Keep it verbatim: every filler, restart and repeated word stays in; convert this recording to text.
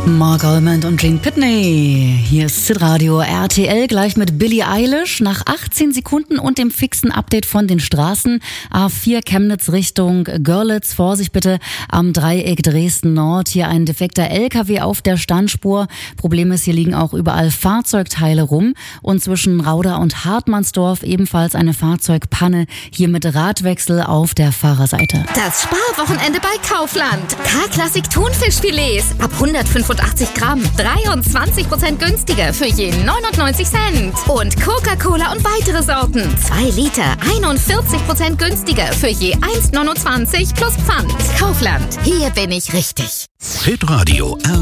Mark Almond und Gene Pitney. Hier ist Hit Radio R T L gleich mit Billie Eilish nach achtzehn Sekunden und dem fixen Update von den Straßen. A vier Chemnitz Richtung Görlitz. Vorsicht bitte am Dreieck Dresden Nord. Hier ein defekter L K W auf der Standspur. Problem ist, hier liegen auch überall Fahrzeugteile rum. Und zwischen Rauda und Hartmannsdorf ebenfalls eine Fahrzeugpanne. Hier mit Radwechsel auf der Fahrerseite. Das Sparwochenende bei Kaufland. K-Klassik Thunfischfilets ab hundertfünfundachtzig Gramm. dreiundzwanzig Prozent günstiger für je neunundneunzig Cent. Und Coca-Cola und weitere Sorten. zwei Liter, einundvierzig Prozent günstiger für je eins Komma neunundzwanzig plus Pfand. Kaufland. Hier bin ich richtig. Hit Radio